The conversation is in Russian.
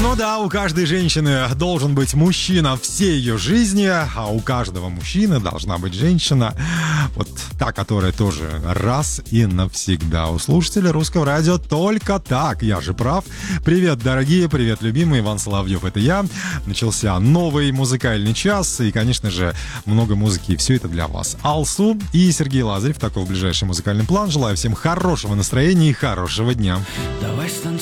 Ну да, у каждой женщины должен быть мужчина всей ее жизни, а у каждого мужчины должна быть женщина, вот та, которая тоже раз и навсегда. У слушателя Русского радио только так, я же прав. Привет, дорогие, привет, любимый, Иван Соловьев, это я. Начался новый музыкальный час, и, конечно же, много музыки, и все это для вас. Алсу и Сергей Лазарев, такой ближайший музыкальный план. Желаю всем хорошего настроения и хорошего дня. Давай